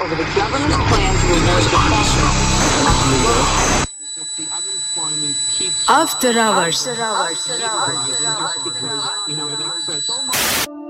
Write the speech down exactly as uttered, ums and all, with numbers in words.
over the government's plan to remove the After hours. After hours. After hours.